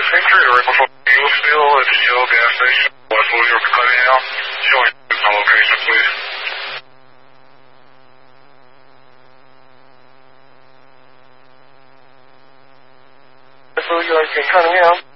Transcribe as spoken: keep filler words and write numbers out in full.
same trader right before Eagle Steel at the Shell gas station, West New York Cutting Out. Showing some location, please. West New York Cutting Out.